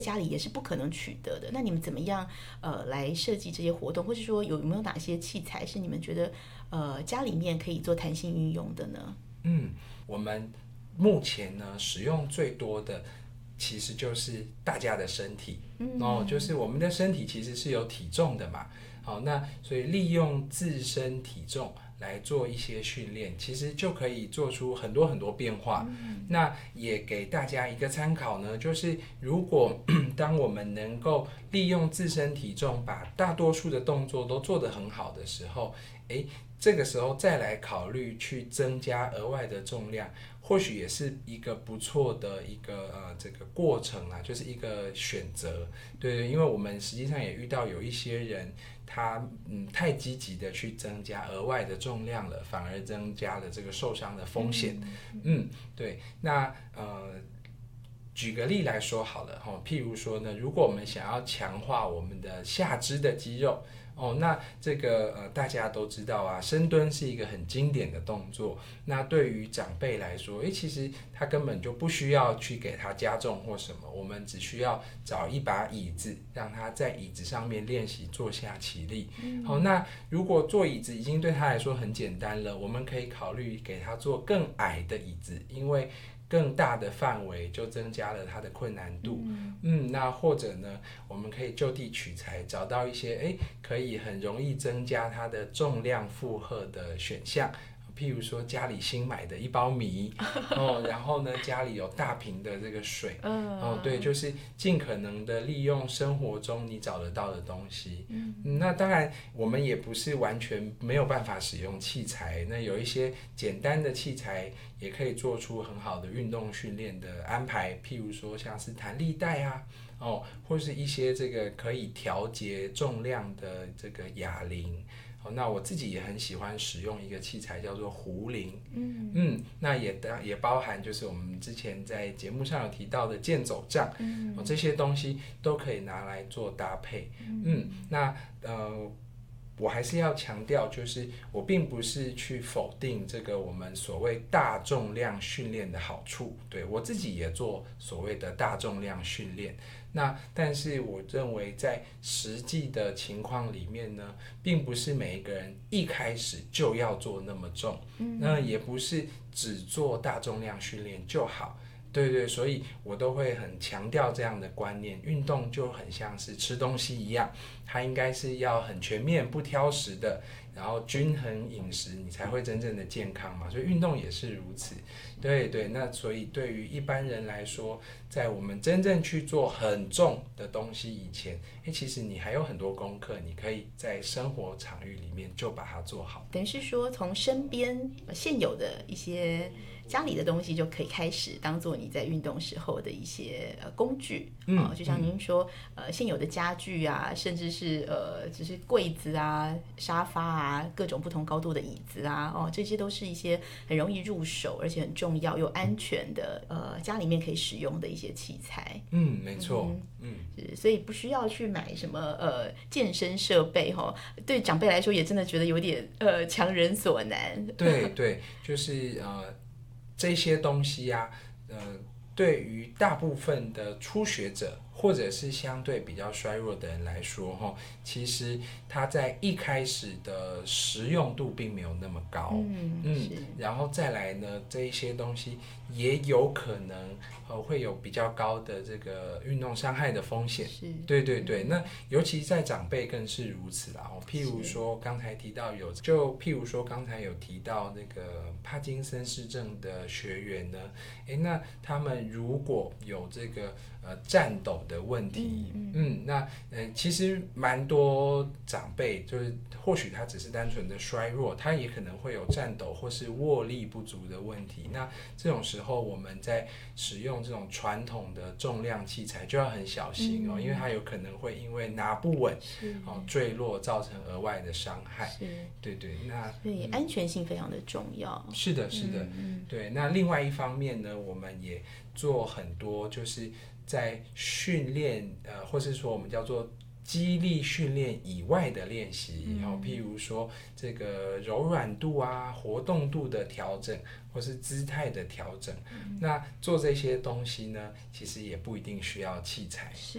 家里也是不可能取得的。那你们怎么样来设计这些活动，或是说有没有哪些器材是你们觉得家里面可以做弹性运用的呢？ 我们目前呢使用最多的其实就是大家的身体，就是我们的身体其实是有体重的嘛，那所以利用自身体重来做一些训练，其实就可以做出很多很多变化。那也给大家一个参考呢，就是如果当我们能够利用自身体重把大多数的动作都做得很好的时候，这个时候再来考虑去增加额外的重量，或许也是一个不错的一个这个过程啊，就是一个选择。对，因为我们实际上也遇到有一些人，他太积极的去增加额外的重量了，反而增加了这个受伤的风险。对，那举个例来说好了，譬如说呢，如果我们想要强化我们的下肢的肌肉，那这个大家都知道啊，深蹲是一个很经典的动作。那对于长辈来说，其实他根本就不需要去给他加重或什么，我们只需要找一把椅子，让他在椅子上面练习坐下起立。那如果坐椅子已经对他来说很简单了，我们可以考虑给他做更矮的椅子，因为更大的范围就增加了它的困难度。那或者呢，我们可以就地取材，找到一些可以很容易增加它的重量负荷的选项。譬如说家里新买的一包米，然后呢家里有大瓶的这个水，对，就是尽可能的利用生活中你找得到的东西。那当然我们也不是完全没有办法使用器材，那有一些简单的器材也可以做出很好的运动训练的安排，譬如说像是弹力带啊，或是一些这个可以调节重量的这个哑铃。那我自己也很喜欢使用一个器材叫做壶铃，那也包含就是我们之前在节目上有提到的健走杖，这些东西都可以拿来做搭配。那我还是要强调，就是我并不是去否定这个我们所谓大重量训练的好处，对，我自己也做所谓的大重量训练。但是我认为在实际的情况里面呢，并不是每一个人一开始就要做那么重，那也不是只做大重量训练就好。对，所以我都会很强调这样的观念，运动就很像是吃东西一样，它应该是要很全面不挑食的，然后均衡饮食，你才会真正的健康嘛，所以运动也是如此。对，那所以对于一般人来说，在我们真正去做很重的东西以前，其实你还有很多功课，你可以在生活场域里面就把它做好。 等于是说从身边现有的一些家里的东西就可以开始当做你在运动时候的一些工具。就像您说现有的家具啊，甚至是只是柜子啊、沙发啊、各种不同高度的椅子啊，这些都是一些很容易入手而且很重要又安全的家里面可以使用的一些器材。 没错。 所以不需要去买什么健身设备，对长辈来说也真的觉得有点强人所难。 对，就是这些东西啊，对于大部分的初学者或者是相对比较衰弱的人来说，其实它在一开始的实用度并没有那么高。然后再来呢，这一些东西也有可能会有比较高的这个运动伤害的风险。对，那尤其在长辈更是如此啦。譬如说刚才提到譬如说刚才有提到那个帕金森氏症的学员呢，那他们如果有这个颤抖的问题，那其实蛮多长辈就是或许他只是单纯的衰弱，他也可能会有颤抖或是握力不足的问题。那这种时候我们在使用这种传统的重量器材就要很小心因为它有可能会因为拿不稳坠落造成额外的伤害。对，那对安全性非常的重要。 是的，对。那另外一方面呢，我们也做很多就是在训练或是说我们叫做肌力训练以外的练习，譬如说这个柔软度啊、活动度的调整，或是姿态的调整。那做这些东西呢，其实也不一定需要器材。